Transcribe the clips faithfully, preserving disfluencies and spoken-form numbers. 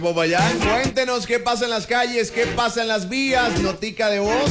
Popayán, cuéntenos qué pasa en las calles, qué pasa en las vías, notica de voz.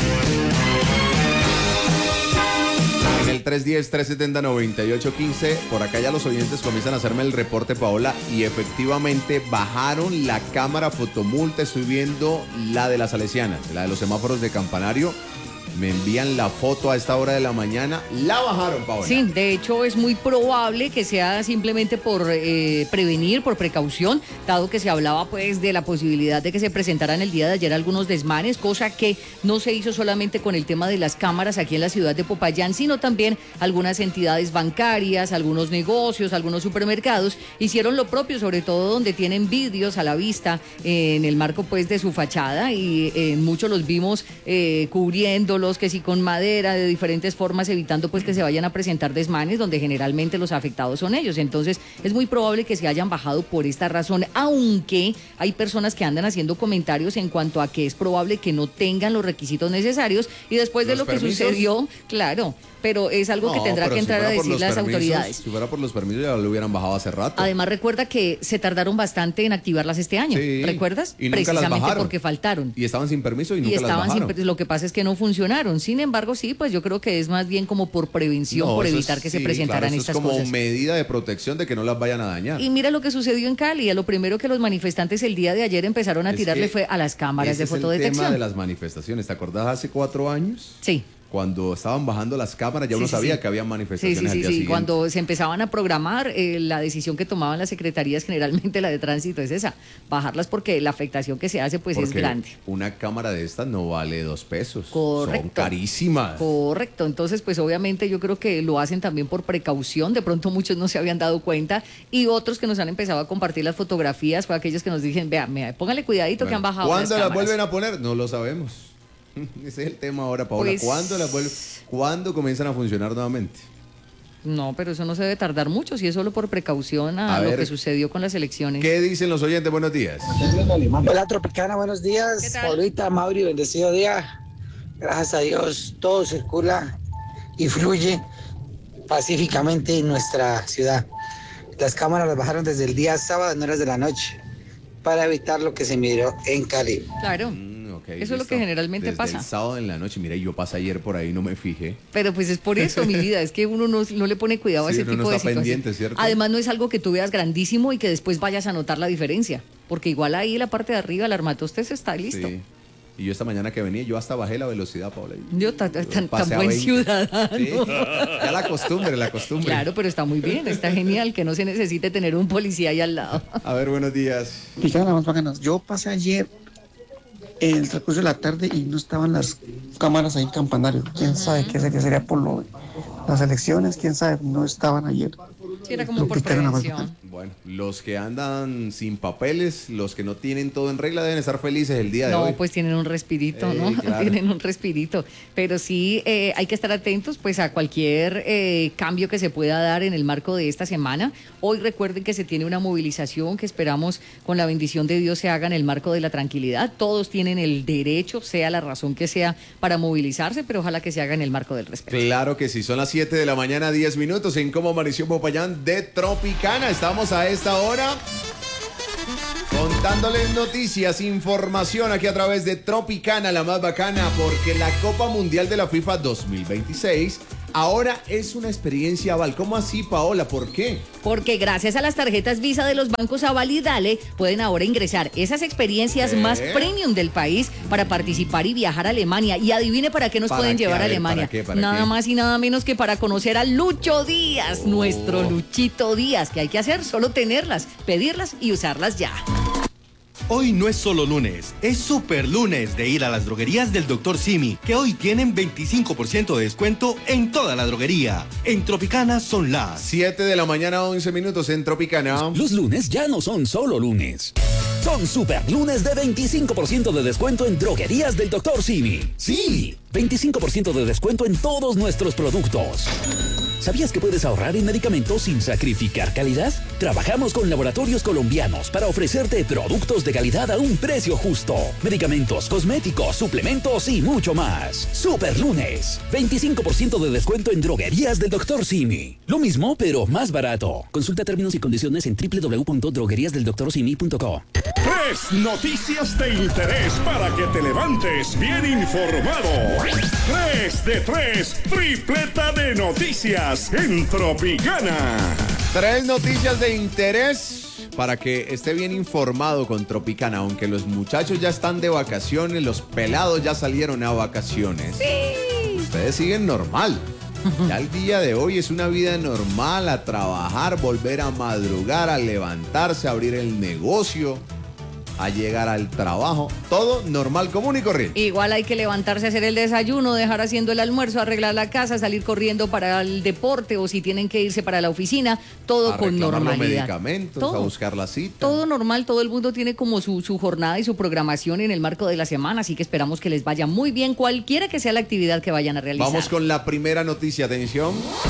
En el tres uno cero, tres siete cero, nueve ocho uno cinco, por acá ya los oyentes comienzan a hacerme el reporte, Paola, y efectivamente bajaron la cámara fotomulta. Estoy viendo la de las Salesianas, la de los semáforos de Campanario. Me envían la foto a esta hora de la mañana. La bajaron, Paola. Sí, de hecho es muy probable que sea simplemente por eh, prevenir, por precaución, dado que se hablaba pues de la posibilidad de que se presentaran el día de ayer algunos desmanes, cosa que no se hizo solamente con el tema de las cámaras aquí en la ciudad de Popayán, sino también algunas entidades bancarias, algunos negocios, algunos supermercados hicieron lo propio, sobre todo donde tienen vidrios a la vista eh, en el marco pues de su fachada, y eh, muchos los vimos eh, cubriéndolo, que sí con madera, de diferentes formas, evitando pues que se vayan a presentar desmanes, donde generalmente los afectados son ellos. Entonces es muy probable que se hayan bajado por esta razón, aunque hay personas que andan haciendo comentarios en cuanto a que es probable que no tengan los requisitos necesarios, y después de lo que sucedió, claro, pero es algo que No, tendrá que pero si entrar a fuera por decir los las permisos, autoridades. Si fuera por los permisos ya lo hubieran bajado hace rato. Además recuerda que se tardaron bastante en activarlas este año, Sí, ¿recuerdas? y nunca las Precisamente bajaron. porque faltaron. Y estaban sin permiso y Y nunca las estaban bajaron. sin, lo que pasa es que no funcionaron. Sin embargo, sí, pues yo creo que es más bien como por prevención, No, por eso evitar es- que sí, se presentaran claro, eso estas es como cosas. medida de protección de que no las vayan a dañar. Y mira lo que sucedió en Cali. A lo primero que los manifestantes el día de ayer empezaron a Es tirarle que fue a las cámaras ese de es el fotodetección. tema de las manifestaciones. ¿Te acordás hace cuatro años? Sí. Cuando estaban bajando las cámaras, ya Sí, uno sí, sabía sí. que había Sí, manifestaciones sí, al sí, día sí. siguiente. Cuando se empezaban a programar, eh, la decisión que tomaban las secretarías, generalmente la de tránsito, es esa, bajarlas porque la afectación que se hace pues es Porque grande. una cámara de estas no vale dos pesos. Correcto. Son carísimas. Correcto, entonces pues obviamente yo creo que lo hacen también por precaución, de pronto muchos no se habían dado cuenta, y otros que nos han empezado a compartir las fotografías fue aquellos que nos dicen, vea, mira, póngale cuidadito, Bueno, que han bajado ¿cuándo las las cámaras. vuelven a poner? No lo sabemos. Ese es el tema ahora, Paola. Pues- ¿Cuándo las vuelven? ¿Cuándo comienzan a funcionar nuevamente? No, pero eso no se debe tardar mucho, si es solo por precaución a, A lo ver, que sucedió con las elecciones. ¿Qué dicen los oyentes? Buenos días. Hola Tropicana, buenos días. ¿Qué tal? Paulita, Mauri, bendecido día. Gracias a Dios, todo circula y fluye pacíficamente en nuestra ciudad. Las cámaras las bajaron desde el día sábado en horas de la noche para evitar lo que se miró en Cali. Claro, Mm, ok, eso es lo listo. que generalmente Desde pasa. el sábado en la noche, mira, yo pasé ayer por ahí, no me fijé. Pero pues es por eso, mi vida, es que uno no, no le pone cuidado a Sí, ese uno no tipo de está situaciones. pendiente, ¿cierto? Además no es algo que tú veas grandísimo y que después vayas a notar la diferencia, porque igual ahí la parte de arriba, el armatostes está listo. Sí. Y yo esta mañana que venía, yo hasta bajé la velocidad, Paola. Yo tan, tan, tan pasé a buen veinte. ciudadano. Sí. Ya la costumbre, la costumbre. Claro, pero está muy bien, está genial que no se necesite tener un policía ahí al lado. A ver, buenos días. Picana, más bacanas. Yo pasé ayer en el transcurso de la tarde y no estaban las cámaras ahí en Campanario. Quién sabe qué sería, sería por lo, las elecciones, quién sabe, no estaban ayer. Sí, era como por Tropicana, más prevención. Bueno, los que andan sin papeles, los que no tienen todo en regla, deben estar felices el día de No, hoy. pues tienen un respirito, Eh, ¿no? claro. Tienen un respirito. Pero sí eh, hay que estar atentos pues a cualquier eh, cambio que se pueda dar en el marco de esta semana. Hoy recuerden que se tiene una movilización que esperamos con la bendición de Dios se haga en el marco de la tranquilidad. Todos tienen el derecho, sea la razón que sea, para movilizarse, pero ojalá que se haga en el marco del respeto. Claro que sí, son las siete de la mañana, diez minutos en Cómo Amaneció Popayán de Tropicana. Estamos a esta hora contándoles noticias, información aquí a través de Tropicana, la más bacana, porque la Copa Mundial de la FIFA dos mil veintiséis ahora es una experiencia Aval. ¿Cómo así, Paola? ¿Por qué? Porque gracias a las tarjetas Visa de los bancos Aval y Dale pueden ahora ingresar esas experiencias ¿Eh? más premium del país para participar y viajar a Alemania. Y adivine para qué nos ¿Para pueden qué? llevar A a ver, Alemania. ¿para qué? ¿Para nada qué? más y nada menos que para conocer a Lucho Díaz, Oh. nuestro Luchito Díaz. ¿Qué hay que hacer? Solo tenerlas, pedirlas y usarlas ya. Hoy no es solo lunes, es super lunes de ir a las droguerías del doctor Simi, que hoy tienen veinticinco por ciento de descuento en toda la droguería. En Tropicana son las siete de la mañana, once minutos en Tropicana. Los lunes ya no son solo lunes. Son super lunes de veinticinco por ciento de descuento en droguerías del doctor Simi. Sí, veinticinco por ciento de descuento en todos nuestros productos. ¿Sabías que puedes ahorrar en medicamentos sin sacrificar calidad? Trabajamos con laboratorios colombianos para ofrecerte productos de calidad a un precio justo. Medicamentos, cosméticos, suplementos y mucho más. Super Lunes. veinticinco por ciento de descuento en droguerías del doctor Simi. Lo mismo, pero más barato. Consulta términos y condiciones en doble u doble u doble u punto droguerías del doctor simi punto co. Tres noticias de interés para que te levantes bien informado. Tres de tres, tripleta de noticias en Tropicana. Tres noticias de interés para que esté bien informado con Tropicana. Aunque los muchachos ya están de vacaciones, los pelados ya salieron a vacaciones. Sí. Ustedes siguen normal. Ya el día de hoy es una vida normal, a trabajar, volver a madrugar, a levantarse, a abrir el negocio, a llegar al trabajo, todo normal, común y corriente. Igual hay que levantarse a hacer el desayuno, dejar haciendo el almuerzo, arreglar la casa, salir corriendo para el deporte o si tienen que irse para la oficina, todo a con normalidad. Los medicamentos, todo, a buscar la cita. Todo normal, todo el mundo tiene como su, su jornada y su programación en el marco de la semana, así que esperamos que les vaya muy bien, cualquiera que sea la actividad que vayan a realizar. Vamos con la primera noticia, atención.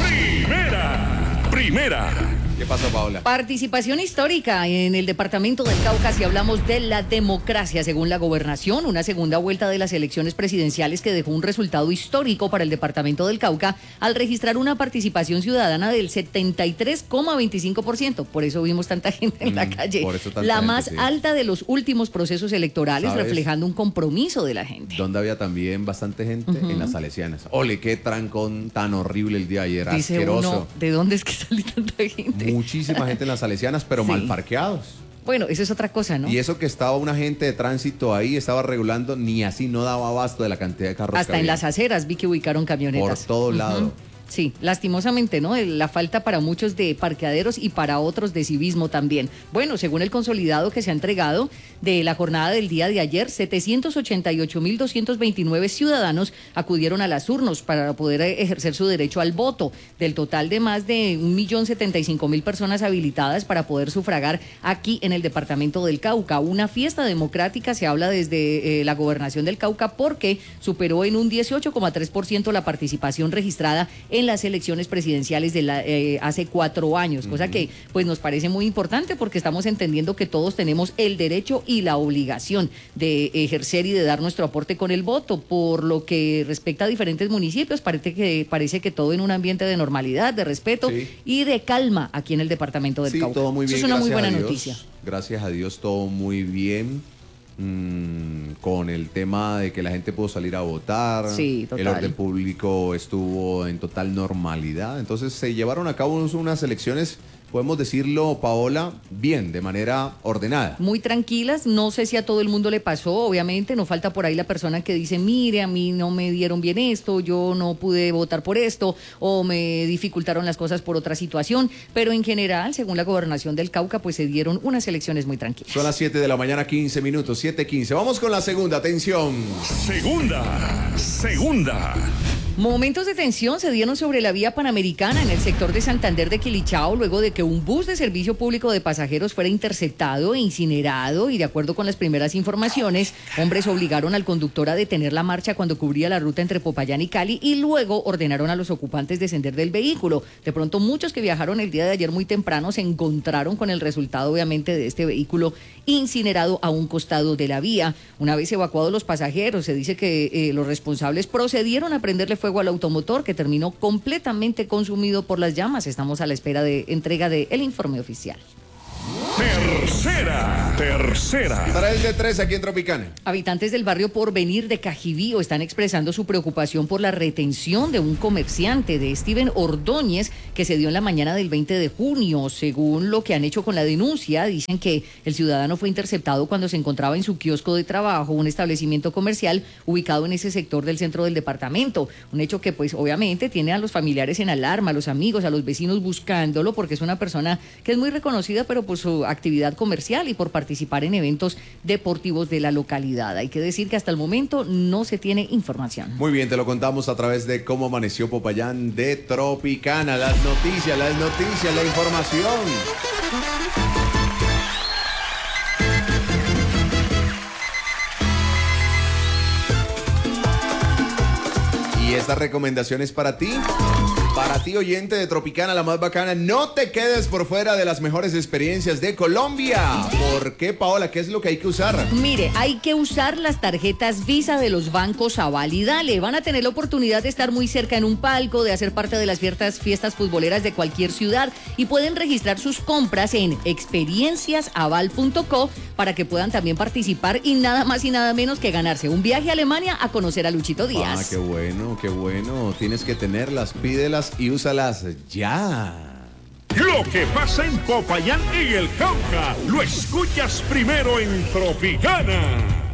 Primera, primera. ¿Qué pasó, Paola? Participación histórica en el departamento del Cauca si hablamos de la democracia. Según la gobernación, una segunda vuelta de las elecciones presidenciales que dejó un resultado histórico para el departamento del Cauca al registrar una participación ciudadana del setenta y tres coma veinticinco por ciento. Por eso vimos tanta gente en mm, la calle. Por eso tanta la gente, más sí. alta de los últimos procesos electorales, ¿sabes? Reflejando un compromiso de la gente. Donde había también bastante gente uh-huh. en las Salesianas. Ole, qué trancón tan horrible el día de ayer. Dice asqueroso. Uno, ¿de dónde es que salió tanta gente? Muchísima gente en las Salesianas, pero sí. mal parqueados. Bueno, eso es otra cosa, ¿no? Y eso que estaba un agente de tránsito ahí, estaba regulando, ni así no daba abasto de la cantidad de carros. Hasta que en había. Las aceras vi que ubicaron camionetas. Por todo uh-huh. lado. Sí, lastimosamente, ¿no? La falta para muchos de parqueaderos y para otros de civismo también. Bueno, según el consolidado que se ha entregado de la jornada del día de ayer, setecientos ochenta y ocho mil doscientos veintinueve ciudadanos acudieron a las urnas para poder ejercer su derecho al voto. Del total de más de un millón setenta y cinco mil personas habilitadas para poder sufragar aquí en el departamento del Cauca. Una fiesta democrática, se habla desde eh, la gobernación del Cauca, porque superó en un dieciocho coma tres por ciento la participación registrada en las elecciones presidenciales de la, eh, hace cuatro años, cosa uh-huh. que pues nos parece muy importante porque estamos entendiendo que todos tenemos el derecho y la obligación de ejercer y de dar nuestro aporte con el voto. Por lo que respecta a diferentes municipios, parece que, parece que todo en un ambiente de normalidad, de respeto sí. y de calma aquí en el departamento del sí, Cauca. Todo muy bien, eso es una muy buena Dios, noticia. Gracias a Dios, todo muy bien. Mm, con el tema de que la gente pudo salir a votar, sí, el orden público estuvo en total normalidad, entonces se llevaron a cabo unas elecciones, podemos decirlo, Paola, bien, de manera ordenada. Muy tranquilas, no sé si a todo el mundo le pasó, obviamente, no falta por ahí la persona que dice, mire, a mí no me dieron bien esto, yo no pude votar por esto, o me dificultaron las cosas por otra situación, pero en general, según la gobernación del Cauca, pues se dieron unas elecciones muy tranquilas. Son las siete de la mañana, quince minutos, siete quince. Vamos con la segunda, atención. Segunda, segunda. Momentos de tensión se dieron sobre la vía panamericana en el sector de Santander de Quilichao luego de que un bus de servicio público de pasajeros fuera interceptado e incinerado y de acuerdo con las primeras informaciones, hombres obligaron al conductor a detener la marcha cuando cubría la ruta entre Popayán y Cali y luego ordenaron a los ocupantes descender del vehículo. De pronto muchos que viajaron el día de ayer muy temprano se encontraron con el resultado obviamente de este vehículo incinerado a un costado de la vía. Una vez evacuados los pasajeros, se dice que eh, los responsables procedieron a prenderle fuego al automotor que terminó completamente consumido por las llamas. Estamos a la espera de entrega del informe oficial. Tercera, tercera. tres de tres aquí en Tropicana. Habitantes del barrio Porvenir de Cajibío están expresando su preocupación por la retención de un comerciante, de Steven Ordóñez, que se dio en la mañana del veinte de junio. Según lo que han hecho con la denuncia, dicen que el ciudadano fue interceptado cuando se encontraba en su kiosco de trabajo, un establecimiento comercial ubicado en ese sector del centro del departamento. Un hecho que pues obviamente tiene a los familiares en alarma, a los amigos, a los vecinos buscándolo, porque es una persona que es muy reconocida, pero por su actividad comercial y por participar en eventos deportivos de la localidad. Hay que decir que hasta el momento no se tiene información. Muy bien, te lo contamos a través de Cómo Amaneció Popayán de Tropicana. Las noticias, las noticias, la información. Y esta recomendación es para ti. Para ti, oyente de Tropicana, la más bacana, no te quedes por fuera de las mejores experiencias de Colombia. ¿Por qué, Paola? ¿Qué es lo que hay que usar? Mire, hay que usar las tarjetas Visa de los bancos Aval y Dale. Van a tener la oportunidad de estar muy cerca en un palco, de hacer parte de las fiestas, fiestas futboleras de cualquier ciudad y pueden registrar sus compras en experiencias aval punto co para que puedan también participar y nada más y nada menos que ganarse un viaje a Alemania a conocer a Luchito Díaz. Ah, qué bueno, qué bueno. Tienes que tenerlas, pídelas y úsalas ya. Lo que pasa en Popayán y el Cauca, lo escuchas primero en Tropicana.